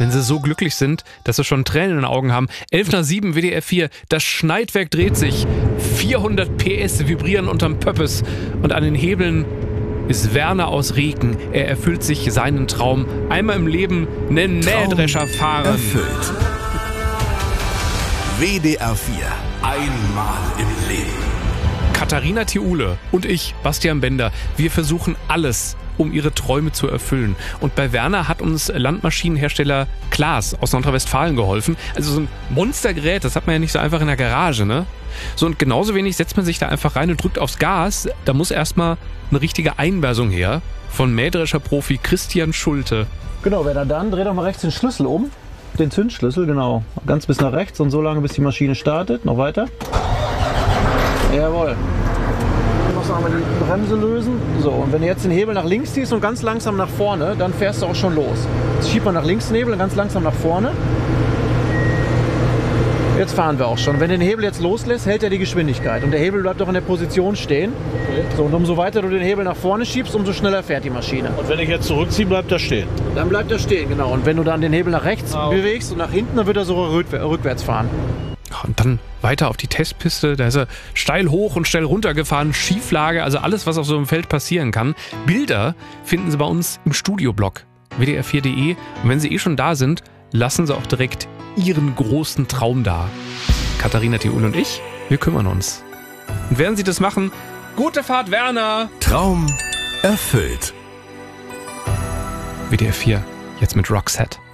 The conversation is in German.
wenn sie so glücklich sind, dass sie schon Tränen in den Augen haben. 11:07 WDR 4, das Schneidwerk dreht sich. 400 PS vibrieren unterm Pöppes. Und an den Hebeln ist Werner aus Rieken. Er erfüllt sich seinen Traum. Einmal im Leben einen Mähdrescher fahren. Erfüllt. WDR 4. Einmal im Leben. Katharina Thiule und ich, Bastian Bender, wir versuchen alles, um ihre Träume zu erfüllen. Und bei Werner hat uns Landmaschinenhersteller Klaas aus Nordrhein-Westfalen geholfen. Also so ein Monstergerät, das hat man ja nicht so einfach in der Garage, ne? So, und genauso wenig setzt man sich da einfach rein und drückt aufs Gas. Da muss erstmal eine richtige Einweisung her von Mähdrescher-Profi Christian Schulte. Genau, wer dann dreht doch mal rechts den Schlüssel um. Den Zündschlüssel, genau. Ganz bis nach rechts und so lange, bis die Maschine startet. Noch weiter. Jawohl. Du musst noch einmal die Bremse lösen. So, und wenn du jetzt den Hebel nach links ziehst und ganz langsam nach vorne, dann fährst du auch schon los. Jetzt schiebt man nach links den Hebel und ganz langsam nach vorne. Jetzt fahren wir auch schon. Wenn du den Hebel jetzt loslässt, hält er die Geschwindigkeit. Und der Hebel bleibt auch in der Position stehen. Okay. So, und umso weiter du den Hebel nach vorne schiebst, umso schneller fährt die Maschine. Und wenn ich jetzt zurückziehe, bleibt er stehen? Dann bleibt er stehen, genau. Und wenn du dann den Hebel nach rechts bewegst und nach hinten, dann wird er so rückwärts fahren. Und dann weiter auf die Testpiste, da ist er steil hoch und steil runter gefahren, Schieflage, also alles, was auf so einem Feld passieren kann. Bilder finden Sie bei uns im Studioblog wdr4.de. Und wenn Sie schon da sind, lassen Sie auch direkt Ihren großen Traum da. Katharina Thiule und ich, wir kümmern uns. Und während Sie das machen, gute Fahrt, Werner! Traum erfüllt. WDR 4, jetzt mit Roxette.